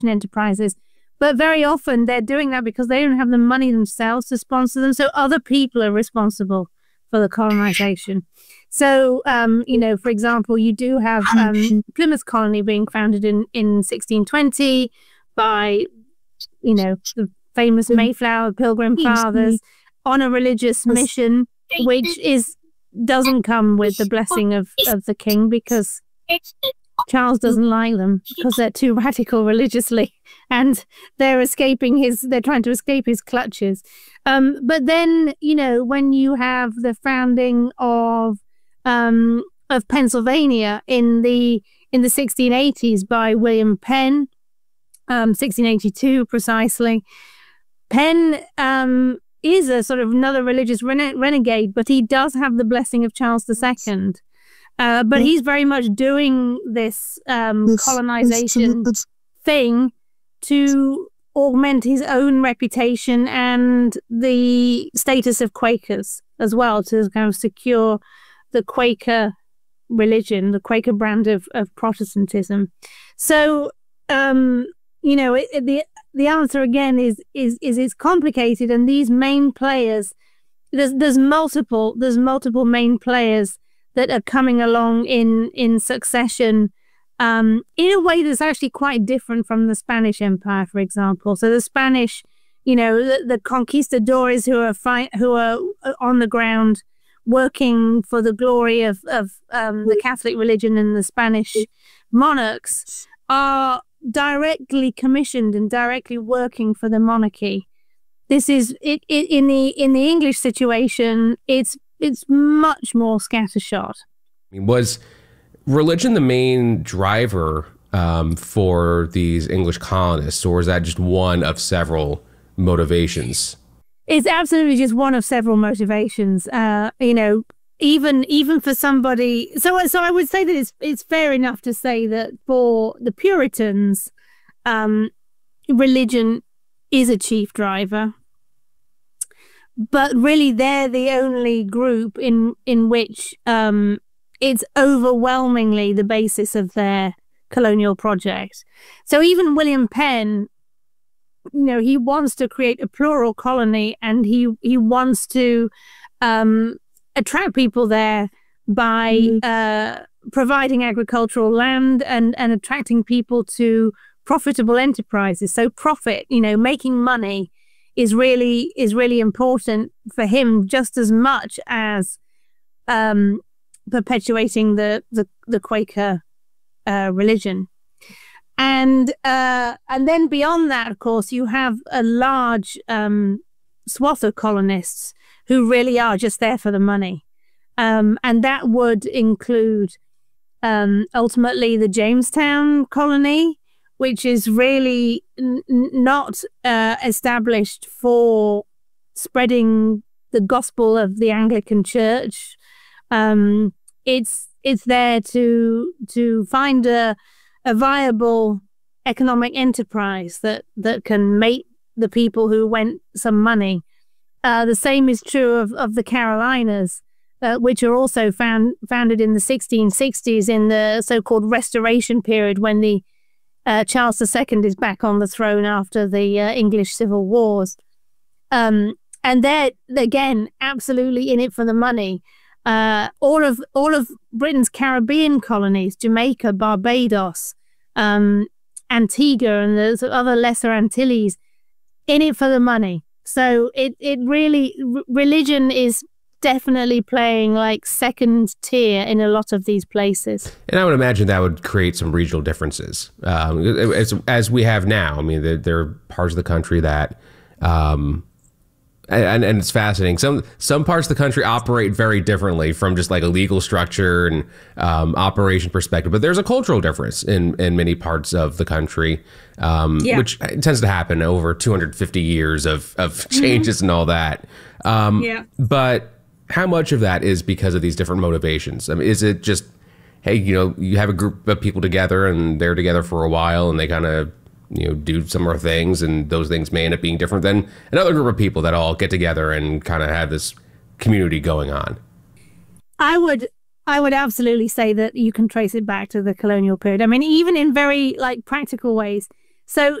enterprises. But very often they're doing that because they don't have the money themselves to sponsor them. So other people are responsible for the colonization. So, for example, you do have Plymouth Colony being founded in 1620 by, the famous Mayflower Pilgrim Fathers on a religious mission, which doesn't come with the blessing of the king, because Charles doesn't like them because they're too radical religiously, and they're trying to escape his clutches. But then, when you have the founding of Pennsylvania in the 1680s by William Penn, 1682 precisely, Penn is a sort of another religious renegade, but he does have the blessing of Charles II. But he's very much doing this colonization thing to augment his own reputation and the status of Quakers as well, to kind of secure the Quaker religion, the Quaker brand of Protestantism. So, the answer again is it's complicated, and these main players, there's multiple main players that are coming along in succession, in a way that's actually quite different from the Spanish Empire, for example. So the Spanish, the conquistadores who are on the ground working for the glory of the Catholic religion and the Spanish monarchs are directly commissioned and directly working for the monarchy. This is it in the English situation. It's much more scattershot. Was religion the main driver for these English colonists, or is that just one of several motivations? It's absolutely just one of several motivations. Even for somebody. So I would say that it's fair enough to say that for the Puritans, religion is a chief driver. But really, they're the only group in which it's overwhelmingly the basis of their colonial project. So even William Penn, he wants to create a plural colony, and he wants to attract people there by providing agricultural land and attracting people to profitable enterprises. So profit, making money is really important for him, just as much as perpetuating the Quaker religion. And then beyond that, of course, you have a large swath of colonists who really are just there for the money. And that would include ultimately the Jamestown colony, which is really not established for spreading the gospel of the Anglican Church. It's there to find a viable economic enterprise that can make the people who went some money. The same is true of the Carolinas, which are also founded in the 1660s in the so-called Restoration period, when the Charles II is back on the throne after the English Civil Wars. And they're, again, absolutely in it for the money. All of Britain's Caribbean colonies, Jamaica, Barbados, Antigua, and the other Lesser Antilles, in it for the money. So it really, religion is definitely playing like second tier in a lot of these places. And I would imagine that would create some regional differences, as we have now. I mean, there are parts of the country that, and it's fascinating. Some parts of the country operate very differently from just like a legal structure and operation perspective. But there's a cultural difference in many parts of the country, which tends to happen over 250 years of changes and all that. But how much of that is because of these different motivations? I mean, is it just, hey, you have a group of people together and they're together for a while and they kind of, do similar things, and those things may end up being different than another group of people that all get together and kind of have this community going on? I would absolutely say that you can trace it back to the colonial period. I mean, even in very practical ways, So